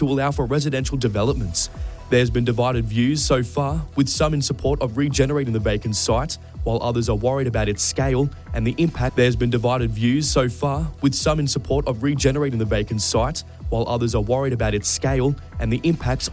to allow for residential developments. There's been divided views so far, with some in support of regenerating the vacant site, while others are worried about its scale and the impact. There's been divided views so far, with some in support of regenerating the vacant site, while others are worried about its scale and the impacts